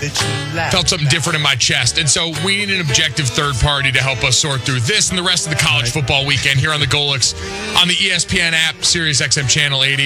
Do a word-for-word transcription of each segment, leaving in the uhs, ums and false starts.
Felt something different in my chest. And so we need an objective third party to help us sort through this and the rest of the college football weekend here on the Golix on the E S P N app, Sirius X M Channel eighty.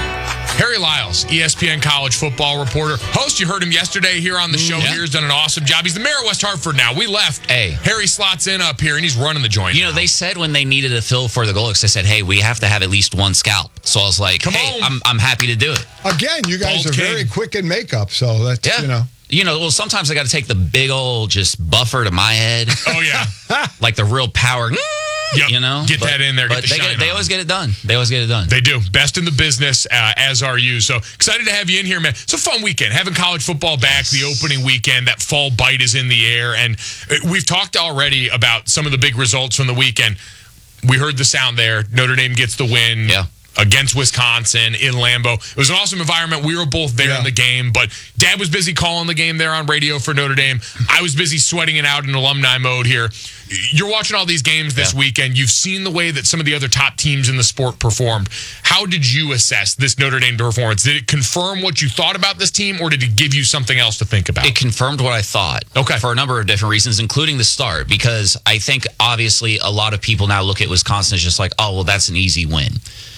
Harry Lyles, E S P N college football reporter. Host, you heard him yesterday here on the show. Yeah. Here, he's done an awesome job. He's the mayor of West Hartford now. We left. Hey. Harry slots in up here, and he's running the joint You know, now. they said when they needed a fill for the Golix, they said, hey, we have to have at least one scalp. So I was like, Come hey, on. I'm, I'm happy to do it. Again, you guys Bald are King. very quick in makeup, so that's, Yeah. you know. You know, well, sometimes I got to take the big old just buffer to my head. Oh, yeah. Like the real power. Yep. You know? Get that in there, get But the they, shine get, they on. always get it done. They always get it done. They do. Best in the business, uh, as are you. So excited to have you in here, man. It's a fun weekend. Having college football back, the opening weekend, that fall bite is in the air. And we've talked already about some of the big results from the weekend. We heard the sound there. Notre Dame gets the win. Yeah. Against Wisconsin in Lambeau. It was an awesome environment. We were both there Yeah. in the game, but Dad was busy calling the game there on radio for Notre Dame. I was busy sweating it out in alumni mode here. You're watching all these games this Yeah. weekend. You've seen the way that some of the other top teams in the sport performed. How did you assess this Notre Dame performance? Did it confirm what you thought about this team, or did it give you something else to think about? It confirmed what I thought. Okay. For a number of different reasons, including the start, because I think obviously a lot of people now look at Wisconsin as just like, oh, well, that's an easy win.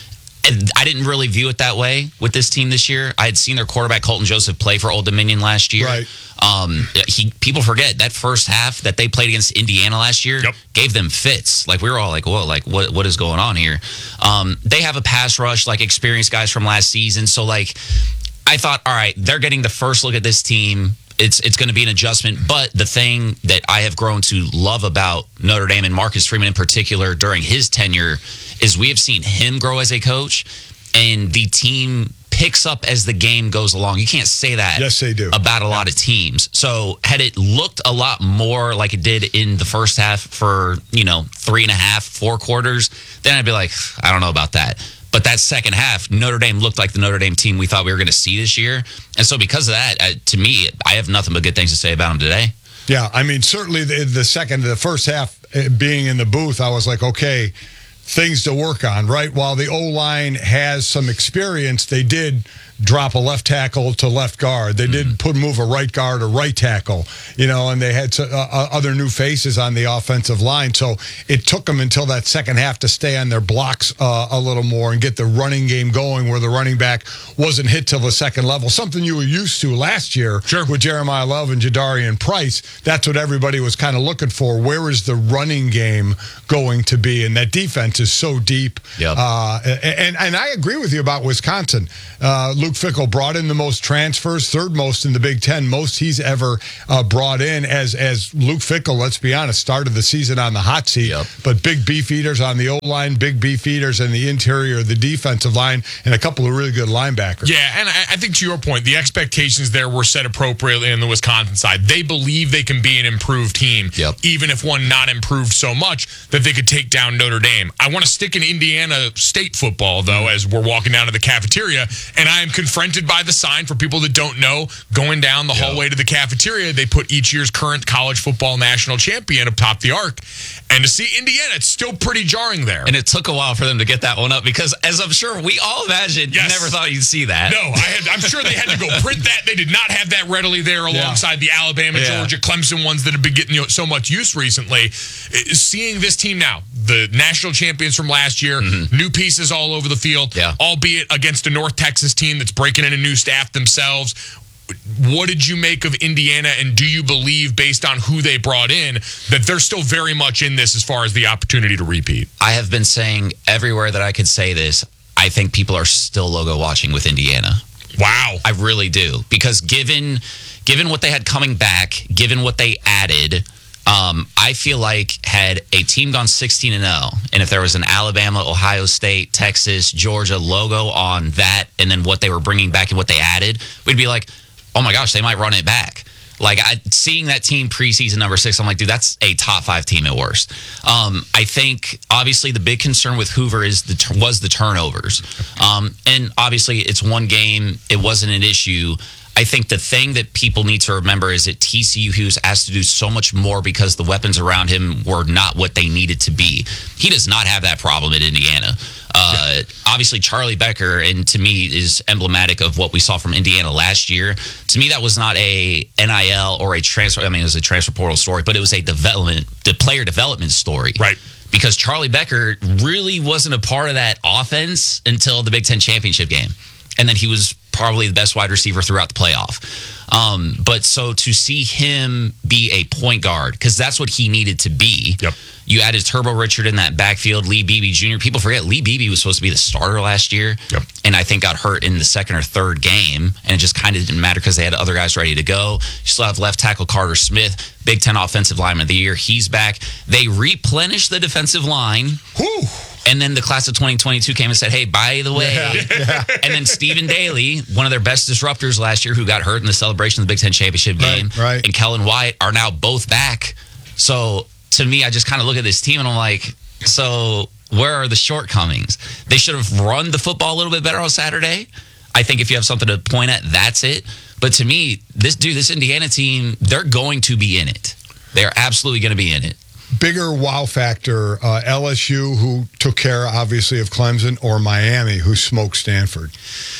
And I didn't really view it that way with this team this year. I had seen their quarterback, Colton Joseph, play for Old Dominion last year. Right. Um, he people forget that first half that they played against Indiana last year Yep. gave them fits. Like we were all like, whoa, like what what is going on here? Um, they have a pass rush, like experienced guys from last season. So like I thought, all right, they're getting the first look at this team. It's it's going to be an adjustment. But the thing that I have grown to love about Notre Dame and Marcus Freeman in particular during his tenure is we have seen him grow as a coach, and the team picks up as the game goes along. You can't say that Yes, they do. about a lot of teams. So had it looked a lot more like it did in the first half for, you know, three and a half, four quarters, then I'd be like, I don't know about that. But that second half, Notre Dame looked like the Notre Dame team we thought we were going to see this year. And so because of that, uh, to me, I have nothing but good things to say about them today. Yeah, I mean, certainly the, the second, the first half uh, being in the booth, I was like, okay, things to work on, right? While the O-line has some experience, they did drop a left tackle to left guard. They did put move a right guard to right tackle, you know, and they had to, uh, other new faces on the offensive line. So it took them until that second half to stay on their blocks uh, a little more and get the running game going where the running back wasn't hit till the second level, something you were used to last year Sure. with Jeremiah Love and Jadarian Price. That's what everybody was kind of looking for. Where is the running game going to be? And that defense is so deep. Yep. Uh, and, and I agree with you about Wisconsin. Uh, Luke Fickell brought in the most transfers, third most in the Big Ten, most he's ever uh, brought in as as Luke Fickell, let's be honest, started the season on the hot seat. Yep. But big beef eaters on the O-line, big beef eaters in the interior, the defensive line, and a couple of really good linebackers. Yeah, and I, I think to your point, the expectations there were set appropriately in the Wisconsin side. They believe they can be an improved team, Yep. even if one not improved so much that they could take down Notre Dame. I want to stick in Indiana State football, though, as we're walking down to the cafeteria, and I am confronted by the sign for people that don't know, going down the hallway to the cafeteria, they put each year's current college football national champion atop the arc. And to see Indiana, it's still pretty jarring there. And it took a while for them to get that one up because, as I'm sure we all imagined, Yes. you never thought you'd see that. No, I had, I'm sure they had to go print that. They did not have that readily there alongside the Alabama, Yeah. Georgia, Clemson ones that have been getting, you know, so much use recently. Uh, Seeing this team now, the national champions from last year, new pieces all over the field, Yeah. albeit against a North Texas team that's breaking in a new staff themselves. What did you make of Indiana, and do you believe, based on who they brought in, that they're still very much in this as far as the opportunity to repeat? I have been saying everywhere that I could say this, I think people are still logo watching with Indiana. Wow. I really do. Because given given what they had coming back, given what they added, um, I feel like had a team gone sixteen and oh, and if there was an Alabama, Ohio State, Texas, Georgia logo on that, and then what they were bringing back and what they added, we'd be like, oh my gosh, they might run it back. Like, I, seeing that team preseason number six, I'm like, dude, that's a top five team at worst. Um, I think, obviously, the big concern with Hoover is the was the turnovers. Um, and, obviously, it's one game. It wasn't an issue. I I think the thing that people need to remember is that T C U, he was asked to do so much more because the weapons around him were not what they needed to be. He does not have that problem at Indiana. Uh, yeah. Obviously, Charlie Becker, and to me, is emblematic of what we saw from Indiana last year. To me, that was not a N I L or a transfer. I mean, it was a transfer portal story, but it was a development, the player development story. Right. Because Charlie Becker really wasn't a part of that offense until the Big Ten championship game. And then he was probably the best wide receiver throughout the playoff. Um, but so to see him be a point guard, because that's what he needed to be. Yep. You added Turbo Richard in that backfield, Lee Beebe Junior People forget Lee Beebe was supposed to be the starter last year. Yep. And I think got hurt in the second or third game. And it just kind of didn't matter because they had other guys ready to go. You still have left tackle Carter Smith, Big Ten Offensive Lineman of the Year. He's back. They replenished the defensive line. Whew. And then the class of twenty twenty-two came and said, hey, by the way. Yeah, yeah. And then Stephen Daly, one of their best disruptors last year, who got hurt in the celebration of the Big Ten championship game, right, right. and Kellen White are now both back. So to me, I just kind of look at this team and I'm like, so where are the shortcomings? They should have run the football a little bit better on Saturday. I think if you have something to point at, that's it. But to me, this dude, this Indiana team, they're going to be in it. They're absolutely going to be in it. Bigger wow factor, uh, L S U, who took care, obviously, of Clemson, or Miami, who smoked Stanford?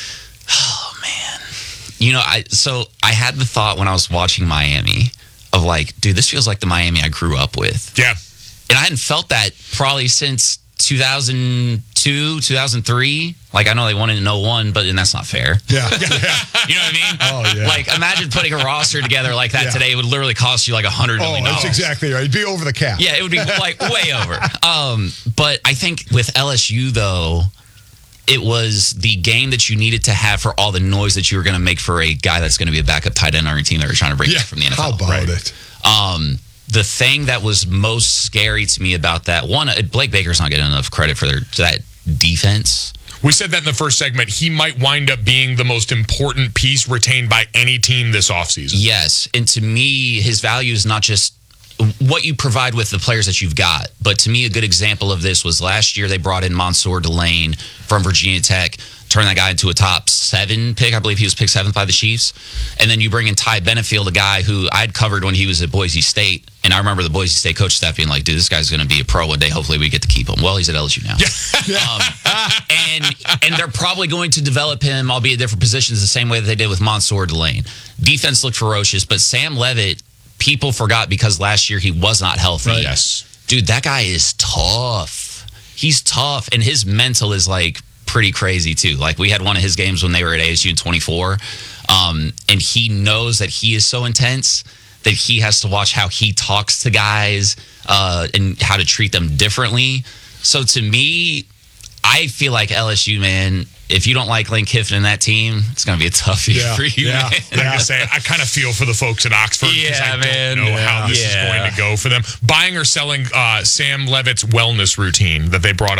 Oh, man. You know, I so I had the thought when I was watching Miami of like, dude, this feels like the Miami I grew up with. Yeah. And I hadn't felt that probably since two thousand two, two thousand three. Like, I know they won in oh one, but and that's not fair. Yeah. You know what I mean? Oh, yeah. Like, imagine putting a roster together like that Yeah. today. It would literally cost you like one hundred million dollars. Oh, that's exactly right. It'd be over the cap. Yeah, it would be like way over. Um, but I think with L S U, though, it was the game that you needed to have for all the noise that you were going to make for a guy that's going to be a backup tight end on your team that you're trying to bring Yeah. back from the N F L. How about Right. it? Um, the thing that was most scary to me about that, one, uh, Blake Baker's not getting enough credit for their that defense. We said that in the first segment. He might wind up being the most important piece retained by any team this offseason. Yes, and to me, his value is not just what you provide with the players that you've got, but to me, a good example of this was last year they brought in Mansour Delane from Virginia Tech, turned that guy into a top seven pick. I believe he was picked seventh by the Chiefs. And then you bring in Ty Benefield, a guy who I'd covered when he was at Boise State. And I remember the Boise State coach staff being like, dude, this guy's going to be a pro one day. Hopefully we get to keep him. Well, he's at L S U now. um, and and they're probably going to develop him, albeit different positions, the same way that they did with Mansour Delane. Defense looked ferocious, but Sam Levitt, people forgot because last year he was not healthy. Right. Yes. Dude, that guy is tough. He's tough, and his mental is like pretty crazy too. Like, we had one of his games when they were at A S U in twenty-four, um, and he knows that he is so intense that he has to watch how he talks to guys uh, and how to treat them differently. So to me, I feel like L S U, man, if you don't like Lane Kiffin and that team, it's going to be a tough year Yeah, for you, yeah. man. Like I say, I kind of feel for the folks at Oxford because Yeah, I man. don't know Yeah. how this Yeah. is going to go for them. Buying or selling uh, Sam Levitt's wellness routine that they brought